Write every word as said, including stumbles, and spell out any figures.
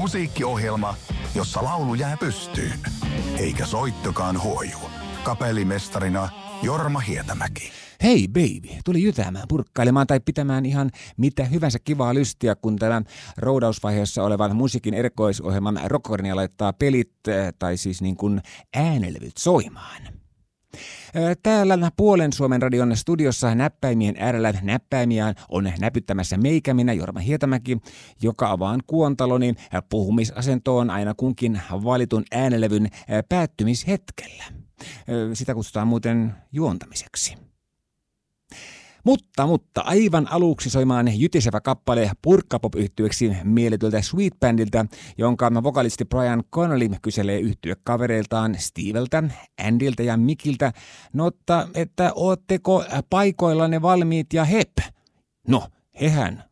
Musiikkiohjelma, jossa laulu jää pystyyn, eikä soittokaan huoju. Kapellimestarina Jorma Hietämäki. Hei baby, tuli jytäämään, purkkailemaan tai pitämään ihan mitä hyvänsä kivaa lystiä, kun tämä roudausvaiheessa olevan musiikin erikoisohjelman Rockhornia laittaa pelit, tai siis niin kuin äänelevyt soimaan. Täällä Puolen Suomen radion studiossa näppäimien äärellä näppäimiään on näpyttämässä meikä minä Jorma Hietämäki, joka avaan kuontaloni puhumisasentoon aina kunkin valitun äänelevyn päättymishetkellä. Sitä kutsutaan muuten juontamiseksi. Mutta, mutta aivan aluksi soimaan jytisevä kappale purkkapop-yhtyeeksi mielletyltä Sweet Bandilta, jonka vokalisti Brian Connolly kyselee yhtyekavereiltaan Steveltä, Andyltä ja Mikiltä, notta, että ootteko paikoillanne valmiit ja hep? No, hehän